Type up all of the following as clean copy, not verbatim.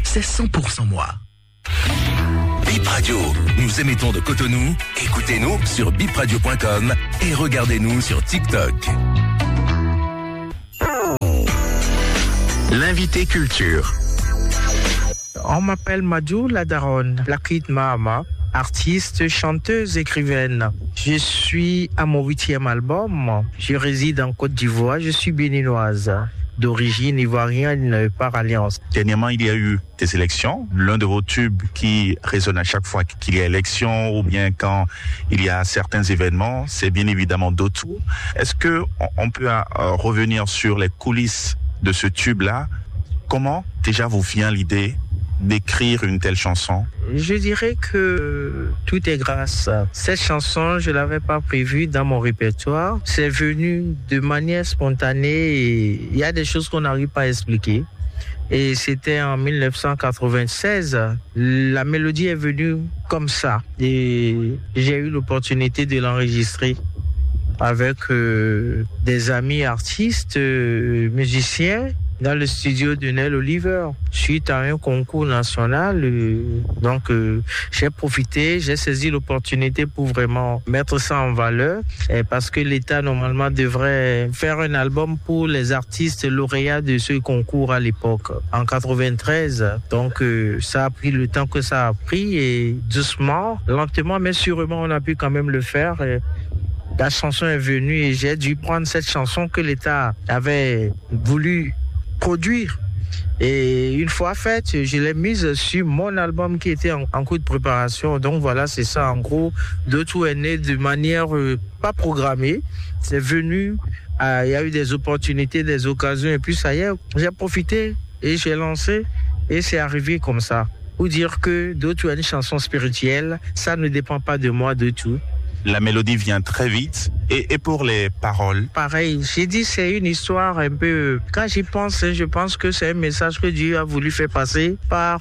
c'est 100% moi. Bip Radio, nous émettons de Cotonou. Écoutez-nous sur bipradio.com et regardez-nous sur TikTok. L'invité culture. On m'appelle Madou Ladaronne, Lakit Mahama, artiste, chanteuse, écrivaine. Je suis à mon 8e album. Je réside en Côte d'Ivoire. Je suis béninoise, d'origine ivoirienne par alliance. Dernièrement, il y a eu des élections. L'un de vos tubes qui résonne à chaque fois qu'il y a élection ou bien quand il y a certains événements, c'est bien évidemment Dotou. Est-ce que on peut revenir sur les coulisses de ce tube-là? Comment déjà vous vient l'idée d'écrire une telle chanson? Je dirais que tout est grâce. Cette chanson, je l'avais pas prévue dans mon répertoire. C'est venu de manière spontanée et il y a des choses qu'on n'arrive pas à expliquer. Et c'était en 1996. La mélodie est venue comme ça. Et j'ai eu l'opportunité de l'enregistrer avec des amis artistes, musiciens, dans le studio de Nel Oliver, suite à un concours national. Donc, j'ai profité, j'ai saisi l'opportunité pour vraiment mettre ça en valeur, parce que l'État, normalement, devrait faire un album pour les artistes lauréats de ce concours à l'époque, en 93. Donc, ça a pris le temps que ça a pris et doucement, lentement, mais sûrement, on a pu quand même le faire. La chanson est venue et j'ai dû prendre cette chanson que l'État avait voulu produire. Et une fois faite, je l'ai mise sur mon album qui était en cours de préparation. Donc voilà, c'est ça. En gros, Dotou est né de manière pas programmée. C'est venu, il y a eu des opportunités, des occasions. Et puis ça y est, j'ai profité et j'ai lancé. Et c'est arrivé comme ça. Pour dire que Dotou est une chanson spirituelle, ça ne dépend pas de moi du tout. La mélodie vient très vite. Et pour les paroles? Pareil, j'ai dit c'est une histoire un peu... Quand j'y pense, je pense que c'est un message que Dieu a voulu faire passer par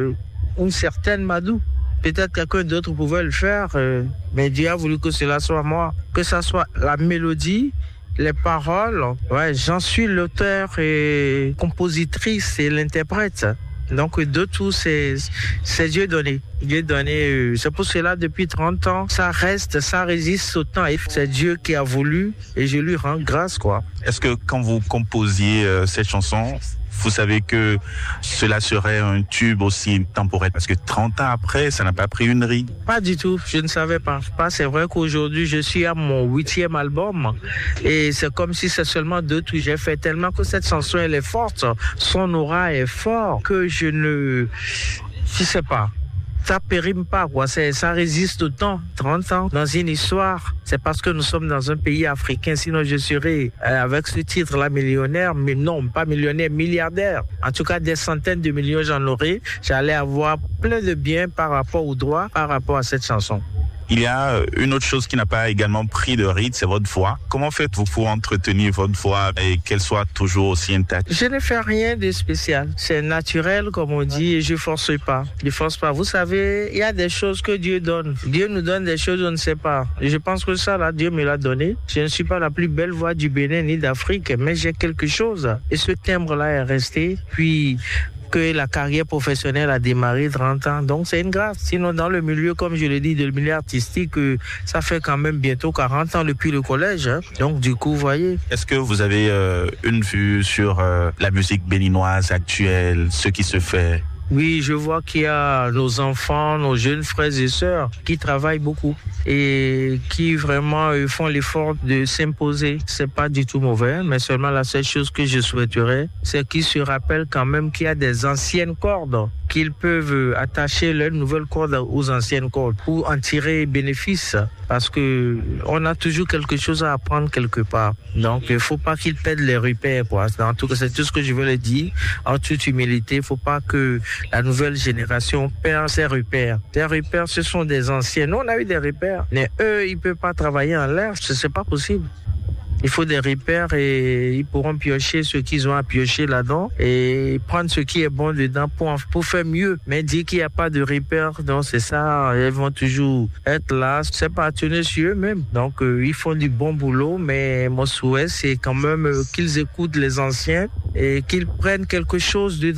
une certaine Madou. Peut-être quelqu'un d'autre pouvait le faire, mais Dieu a voulu que cela soit moi. Que ça soit la mélodie, les paroles. Ouais, j'en suis l'auteur et compositrice et l'interprète. Donc, de tout, c'est Dieu donné. Dieu donné, c'est pour cela, depuis 30 ans, ça reste, ça résiste au temps. Et c'est Dieu qui a voulu et je lui rends grâce, quoi. Est-ce que quand vous composiez cette chanson, vous savez que cela serait un tube aussi temporel? Parce que 30 ans après, ça n'a pas pris une ride. Pas du tout, je ne savais pas. C'est vrai qu'aujourd'hui, je suis à mon 8e album et c'est comme si c'est seulement Dotou. J'ai fait tellement que cette chanson, elle est forte. Son aura est fort que je sais pas. Ça périme pas, quoi. Ça résiste au temps. 30 ans dans une histoire. C'est parce que nous sommes dans un pays africain. Sinon, je serais avec ce titre-là millionnaire. Mais non, pas millionnaire, milliardaire. En tout cas, des centaines de millions, j'en aurais. J'allais avoir plein de biens par rapport aux droits, par rapport à cette chanson. Il y a une autre chose qui n'a pas également pris de ride, c'est votre voix. Comment faites-vous pour entretenir votre voix et qu'elle soit toujours aussi intacte? Je ne fais rien de spécial. C'est naturel, comme on dit, et je force pas. Je force pas. Vous savez, il y a des choses que Dieu donne. Dieu nous donne des choses on ne sait pas. Et je pense que ça, là, Dieu me l'a donné. Je ne suis pas la plus belle voix du Bénin ni d'Afrique, mais j'ai quelque chose. Et ce timbre-là est resté. Puis, que la carrière professionnelle a démarré 30 ans. Donc, c'est une grâce. Sinon, dans le milieu, comme je l'ai dit, de le milieu artistique, ça fait quand même bientôt 40 ans depuis le collège. Hein. Donc, du coup, vous voyez. Est-ce que vous avez une vue sur la musique béninoise actuelle, ce qui se fait? Oui, je vois qu'il y a nos enfants, nos jeunes frères et sœurs qui travaillent beaucoup et qui vraiment font l'effort de s'imposer. C'est pas du tout mauvais, mais seulement la seule chose que je souhaiterais, c'est qu'ils se rappellent quand même qu'il y a des anciennes cordes, qu'ils peuvent attacher leurs nouvelles cordes aux anciennes cordes pour en tirer bénéfice. Parce que on a toujours quelque chose à apprendre quelque part. Donc, il faut pas qu'ils perdent les repères, quoi. En tout cas, c'est tout ce que je veux leur dire. En toute humilité, il faut pas que la nouvelle génération perd ses repères. Les repères, ce sont des anciens. Nous, on a eu des repères. Mais eux, ils peuvent pas travailler en l'air. C'est pas possible. Il faut des repères et ils pourront piocher ce qu'ils ont à piocher là-dedans et prendre ce qui est bon dedans pour faire mieux. Mais dire qu'il n'y a pas de repères, donc c'est ça, ils vont toujours être là. C'est pas tenir sur eux-mêmes. Donc, ils font du bon boulot, mais mon souhait, c'est quand même qu'ils écoutent les anciens et qu'ils prennent quelque chose dedans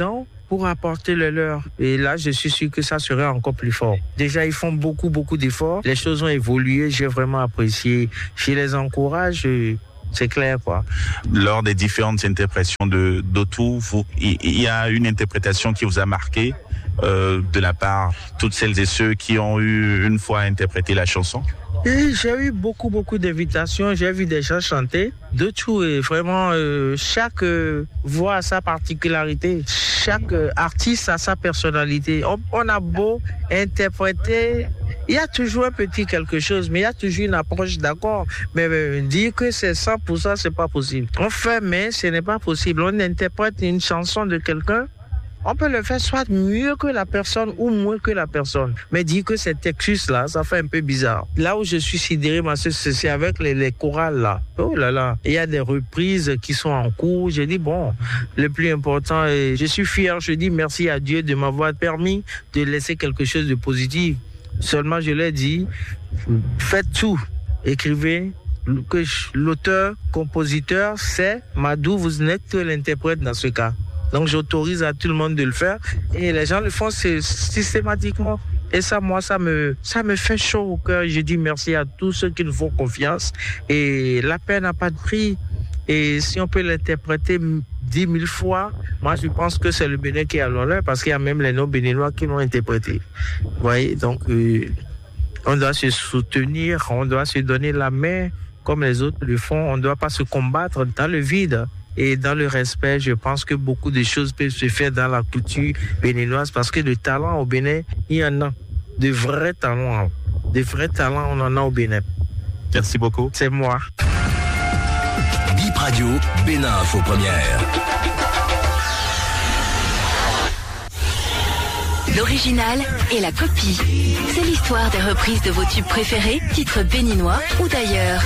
pour apporter le leur. Et là, je suis sûr que ça serait encore plus fort. Déjà, ils font beaucoup d'efforts. Les choses ont évolué. J'ai vraiment apprécié. Je les encourage. C'est clair, quoi. Lors des différentes interprétations d'Otu, il y a une interprétation qui vous a marqué de la part de toutes celles et ceux qui ont eu une fois interprété la chanson? Et j'ai eu beaucoup d'invitations. J'ai vu des gens chanter. De tout, et vraiment, chaque voix a sa particularité. Chaque artiste a sa personnalité. On a beau interpréter, il y a toujours un petit quelque chose, mais il y a toujours une approche, d'accord. Mais dire que c'est 100%, c'est pas possible. On fait, mais ce n'est pas possible. On interprète une chanson de quelqu'un. On peut le faire soit mieux que la personne ou moins que la personne. Mais dire que c'est Texus-là, ça fait un peu bizarre. Là où je suis sidéré, c'est avec les chorales là. Oh là là. Il y a des reprises qui sont en cours. J'ai dit, bon, le plus important, je suis fier. Je dis merci à Dieu de m'avoir permis de laisser quelque chose de positif. Seulement, je l'ai dit, faites tout. Écrivez. Que l'auteur, compositeur, c'est Madou, vous n'êtes que l'interprète dans ce cas. Donc j'autorise à tout le monde de le faire et les gens le font systématiquement. Et ça, moi, ça me fait chaud au cœur. Je dis merci à tous ceux qui nous font confiance. Et la paix n'a pas de prix. Et si on peut l'interpréter 10 000 fois, moi je pense que c'est le Bénin qui est à l'honneur parce qu'il y a même les non-béninois qui l'ont interprété. Vous voyez, donc on doit se soutenir, on doit se donner la main comme les autres le font. On ne doit pas se combattre dans le vide. Et dans le respect, je pense que beaucoup de choses peuvent se faire dans la culture béninoise parce que le talent au Bénin, il y en a. De vrais talents. De vrais talents, on en a au Bénin. Merci beaucoup. C'est moi. Bip Radio, Bénin Info Première. L'original et la copie. C'est l'histoire des reprises de vos tubes préférés, titres béninois ou d'ailleurs.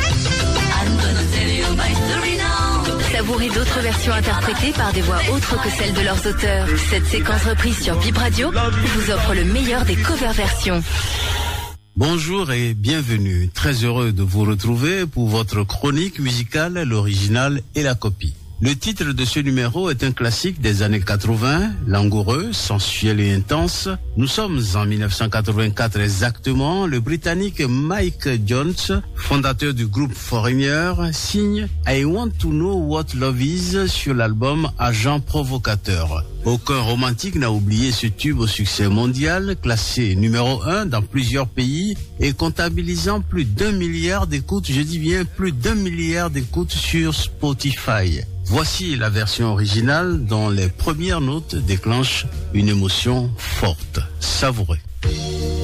Savourez d'autres versions interprétées par des voix autres que celles de leurs auteurs. Cette séquence reprise sur Bip Radio vous offre le meilleur des cover versions. Bonjour et bienvenue. Très heureux de vous retrouver pour votre chronique musicale, l'original et la copie. Le titre de ce numéro est un classique des années 80, langoureux, sensuel et intense. Nous sommes en 1984 exactement. Le Britannique Mike Jones, fondateur du groupe Foreigner, signe I Want to Know What Love Is sur l'album Agent Provocateur. Aucun romantique n'a oublié ce tube au succès mondial, classé numéro 1 dans plusieurs pays et comptabilisant plus d'1 milliard d'écoutes, je dis bien plus d'1 milliard d'écoutes sur Spotify. Voici la version originale dont les premières notes déclenchent une émotion forte. Savourez.